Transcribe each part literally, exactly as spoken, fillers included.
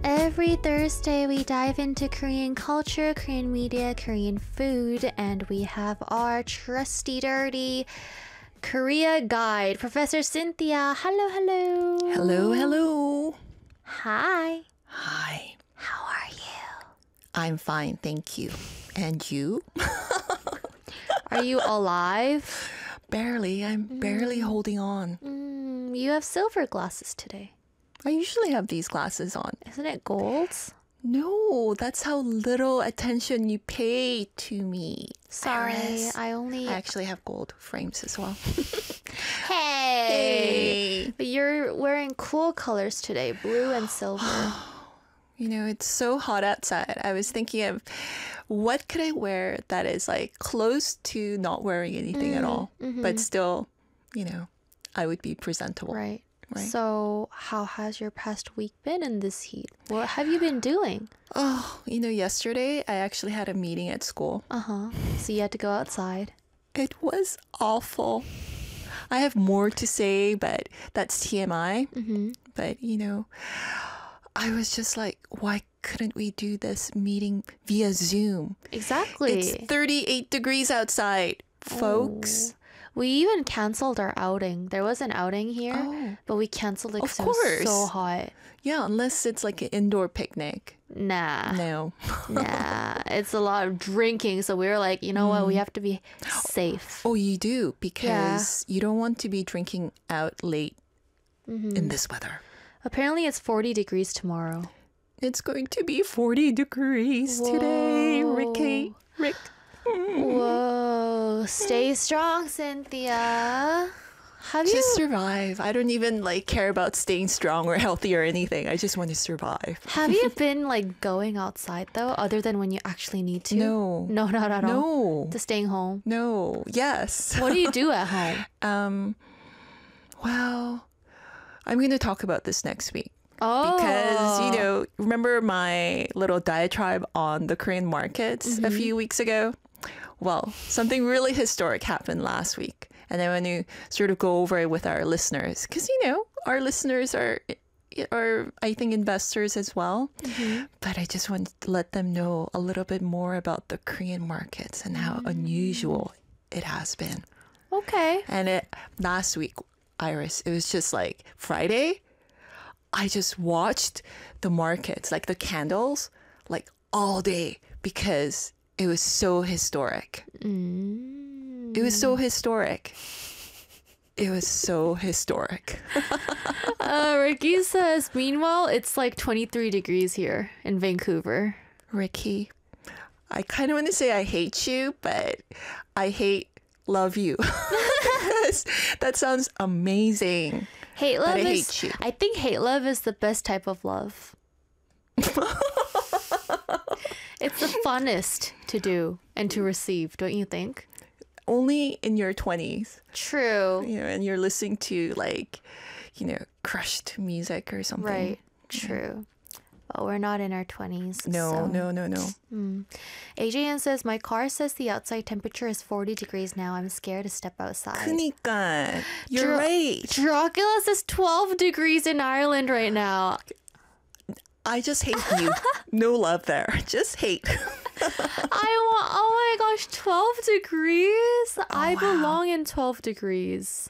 Every Thursday, we dive into Korean culture, Korean media, Korean food, and we have our trusty, dirty Korea guide, Professor Cynthia. Hello, hello. Hello, hello. Hi. Hi. How are you? I'm fine, thank you. And you? Are you alive? Barely. I'm mm. barely holding on. Mm, you have silver glasses today. I usually have these glasses on. Isn't it gold? No, that's how little attention you pay to me. Sorry, Iris. I only... I actually have gold frames as well. Hey! Hey! But you're wearing cool colors today, blue and silver. You know, it's so hot outside. I was thinking of what could I wear that is like close to not wearing anything mm, at all, mm-hmm. but still, you know, I would be presentable. Right. Right. So how has your past week been in this heat? What have you been doing? Oh, you know, yesterday I actually had a meeting at school. Uh-huh. So you had to go outside. It was awful. I have more to say, but that's T M I. Mm-hmm. But, you know, I was just like, why couldn't we do this meeting via Zoom? Exactly. It's thirty-eight degrees outside, folks. Oh. We even canceled our outing. There was an outing here, oh. but we canceled it because it was so hot. Yeah, unless it's like an indoor picnic. Nah. No. Nah. It's a lot of drinking. So we were like, you know mm. what? We have to be safe. Oh, you do? Because yeah. you don't want to be drinking out late mm-hmm. in this weather. Apparently it's forty degrees tomorrow. It's going to be forty degrees Whoa. Today, Ricky. Rick. Whoa, stay strong, Cynthia. Have just you... survive. I don't even like care about staying strong or healthy or anything. I just want to survive. Have you been like going outside though, other than when you actually need to? No. No, not at all. No. Just staying home? No. Yes. What do you do at home? um, well, I'm going to talk about this next week. Oh. Because, you know, remember my little diatribe on the Korean markets mm-hmm. a few weeks ago? Well, something really historic happened last week. And I want to sort of go over it with our listeners. Because, you know, our listeners are, are I think, investors as well. Mm-hmm. But I just wanted to let them know a little bit more about the Korean markets and how mm. unusual it has been. Okay. And it, last week, Iris, it was just like Friday. I just watched the markets, like the candles, like all day because it was so historic. Mm. It was so historic. It was so historic. uh, Ricky says, meanwhile, it's like twenty-three degrees here in Vancouver. Ricky, I kind of want to say I hate you, but I hate love you. That sounds amazing. Hate love I is, hate you. I think hate love is the best type of love. It's the funnest to do and to receive, don't you think? Only in your twenties. True. You know, and you're listening to like, you know, crushed music or something. Right. True. But we're not in our twenties. No, so. no, no, no. Mm. Adrian says, my car says the outside temperature is forty degrees now. I'm scared to step outside. 그니까. You're Dra- right. Dracula says twelve degrees in Ireland right now. I just hate you. No love there. Just hate. I want, oh my gosh, twelve degrees? Oh, I wow. belong in twelve degrees.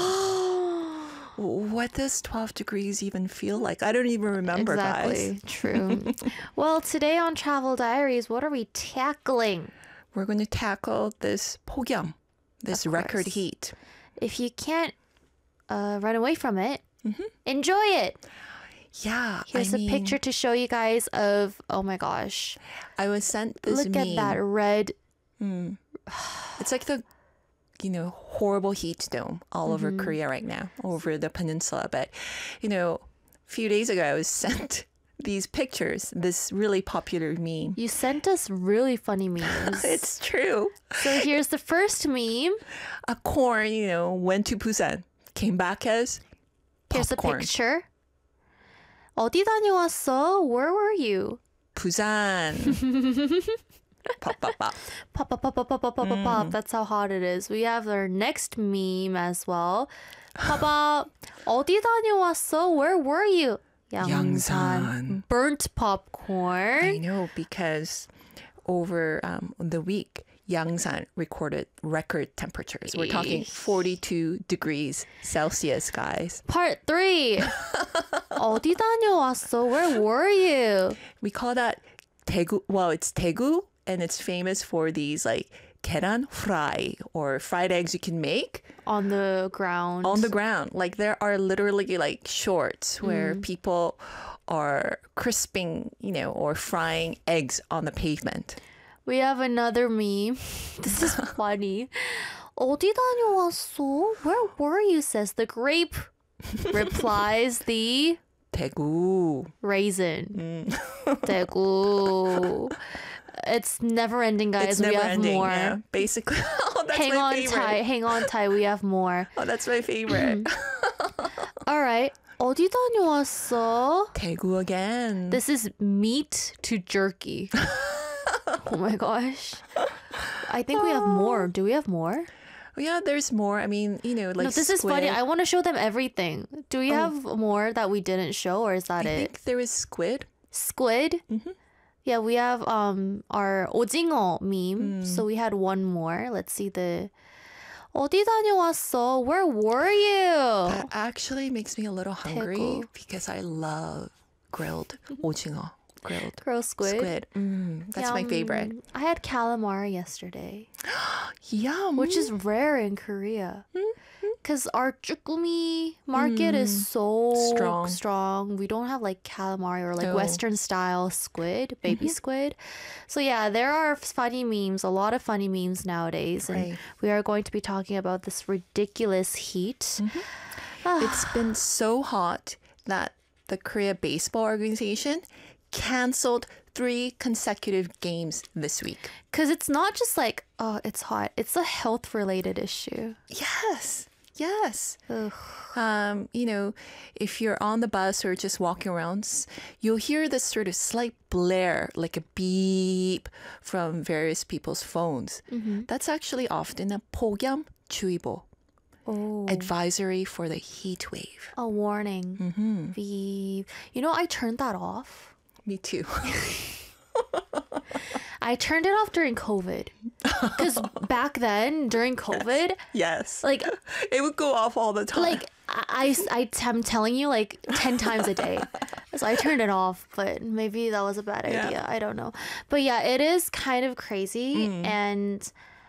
What does twelve degrees even feel like? I don't even remember, exactly. guys. True. Well, today on Travel Diaries, what are we tackling? We're going to tackle this 폭염, this record heat. If you can't uh, run away from it, mm-hmm. enjoy it. Yeah. Here's I a mean, picture to show you guys of, oh my gosh. I was sent this Look meme. at that red. Mm. It's like the, you know, horrible heat dome all over mm-hmm. Korea right now, over the peninsula. But, you know, a few days ago, I was sent these pictures, this really popular meme. You sent us really funny memes. It's true. So here's the first meme. A corn, you know, went to Busan, came back as Here's popcorn. a picture. 어디 다녀왔어? Where were you? Busan. Pop, pop, pop. Pop, pop, pop, pop, pop, pop, pop, Mm. pop. That's how hot it is. We have our next meme as well. 봐봐. 어디 다녀왔어? Where were you? Yangsan. Burnt popcorn. I know, because over um, the week, Yangsan recorded record temperatures. We're talking forty-two degrees Celsius, guys. Part three. 어디 다녀왔어? Where were you? We call that Daegu. Well, it's Daegu, and it's famous for these like 계란 fry, or fried eggs you can make On the ground. on the ground. Like there are literally like shorts where people are crisping, you know, or frying eggs on the pavement. We have another meme. This is funny. 어디 다녀왔어? Where were you? Says the grape. Replies the Daegu. raisin. 대구. It's never ending, guys. It's we never have ending. more. Yeah, basically. Oh, that's Hang my on, favorite. Ty. Hang on, Ty. We have more. Oh, that's my favorite. All right. 어디 다녀왔어? Daegu again. This is meat to jerky. Oh my gosh. I think we have more. Do we have more? Yeah, there's more. I mean, you know, like No, this is squid. funny. I want to show them everything. Do we have more that we didn't show, or is that I it? think there is squid. Squid? Yeah, we have um our 오징어 meme. Mm. So we had one more. Let's see the 어디 다녀왔어? Where were you? That actually makes me a little hungry Daegu. because I love grilled 오징어. Grilled Girl squid. squid. Mm, that's my Yum. favorite. I had calamari yesterday, Yum. which is rare in Korea. Because our chukumi market is so Strong. strong. We don't have like calamari or like No. Western style squid, baby squid. So yeah, there are funny memes, a lot of funny memes nowadays. And Right. we are going to be talking about this ridiculous heat. Ah, It's been so hot that the Korea Baseball Organization canceled three consecutive games this week. Because it's not just like, oh, it's hot. It's a health related issue. Yes. Yes. Ugh. Um, you know, if you're on the bus or just walking around, s- you'll hear this sort of slight blare, like a beep from various people's phones. That's actually often a 폭염 주의보, Oh, advisory for the heat wave. a warning. Mm-hmm. Beep. You know, I turned that off. Me too. I turned it off during COVID. Because back then, during COVID, Yes. like, It would go off all the time. like I, I, I'm telling you, like, ten times a day. So I turned it off, but maybe that was a bad Yeah. idea. I don't know. But yeah, it is kind of crazy. And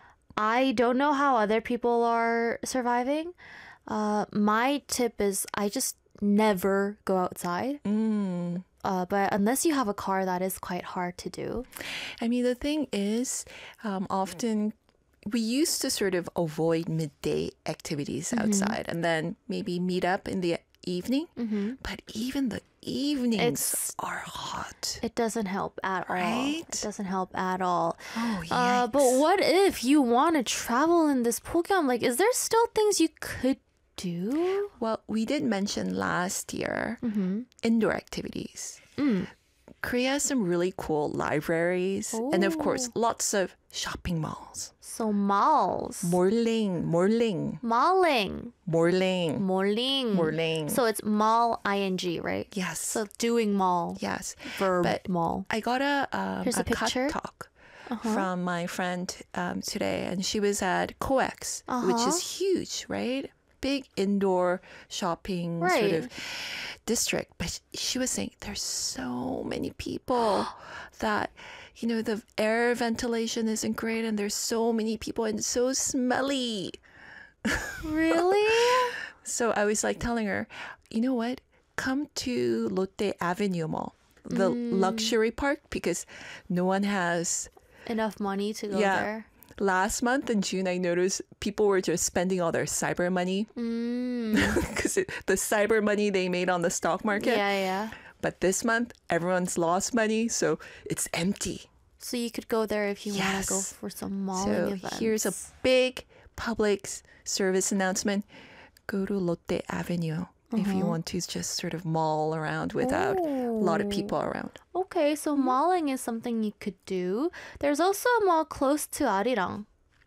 I don't know how other people are surviving. Uh, my tip is I just never go outside. Mm. Uh, but unless you have a car, that is quite hard to do. I mean, the thing is, um, often we used to sort of avoid midday activities outside and then maybe meet up in the evening. But even the evenings It's- are hot. It doesn't help at all. Right? It doesn't help at all. Oh, Uh, but yikes. what if you want to travel in this Pokemon? Like, is there still things you could do? Well, we did mention last year indoor activities. Korea has some really cool libraries and, of course, lots of shopping malls. So malls, Morling, morling, malling, morling, malling, morling. So it's mall ing, right? Yes. So doing mall, yes. verb But mall. I got a, um, Here's a, a picture. cut talk from my friend um, today, and she was at COEX, which Uh-huh. is huge, right? Big indoor shopping sort Right. of district. But she was saying there's so many people that, you know, the air ventilation isn't great, and there's so many people and it's so smelly. Really? So I was like telling her, you know what? Come to Lotte Avenue Mall, the Mm. luxury park, because no one has. Enough money to go Yeah. there. Last month in June, I noticed people were just spending all their cyber money Mm. because the cyber money they made on the stock market. Yeah, yeah. But this month, everyone's lost money, so it's empty. So you could go there if you want to go Yes. for some malling So events. here's a big public s- service announcement. Go to Lotte Avenue if you want to just sort of mall around without a lot of people around. Okay, so malling is something you could do. There's also a mall close to Arirang.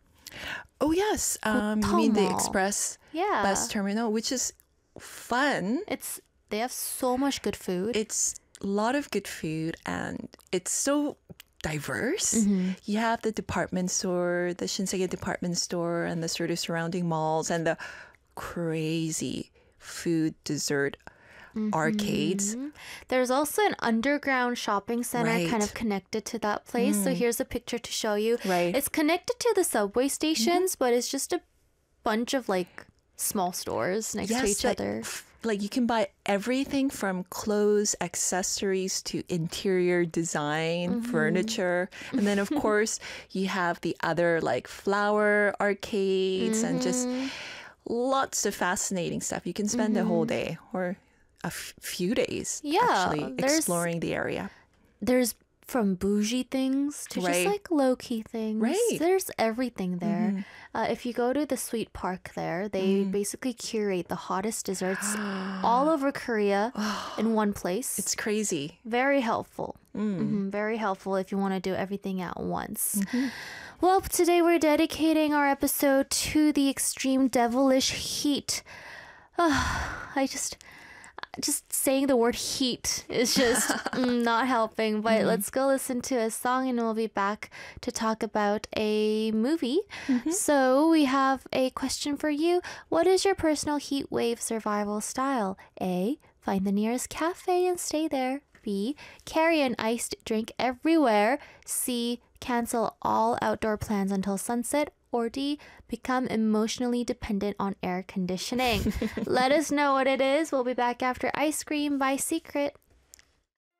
Oh, yes. Um, you mean the Mall. Express Yeah. bus terminal, which is fun. It's they have so much good food. It's a lot of good food and it's so diverse. Mm-hmm. You have the department store, the Shinsegae department store, and the sort of surrounding malls, and the crazy food dessert Mm-hmm. arcades. There's also an underground shopping center Right. kind of connected to that place. So here's a picture to show you. Right. It's connected to the subway stations, but it's just a bunch of like small stores next to each like, other. f- like you can buy everything from clothes, accessories to interior design, Mm-hmm. furniture. And then, of course, you have the other like flower arcades and just Mm-hmm. lots of fascinating stuff. You can spend a whole day or a f- few days Yeah, actually there's- exploring the area. There's from bougie things to Right. just like low key things. Right. There's everything there. Uh, if you go to the Sweet Park there, they basically curate the hottest desserts all over Korea in one place. It's crazy. Very helpful. Mhm, very helpful if you want to do everything at once. Well, today we're dedicating our episode to the extreme devilish heat. I just, just saying the word heat is just mm, not helping. But let's go listen to a song and we'll be back to talk about a movie. So we have a question for you. What is your personal heat wave survival style? A, find the nearest cafe and stay there. B, carry an iced drink everywhere. C, cancel all outdoor plans until sunset. Or D, become emotionally dependent on air conditioning. Let us know what it is. We'll be back after Ice Cream by Secret.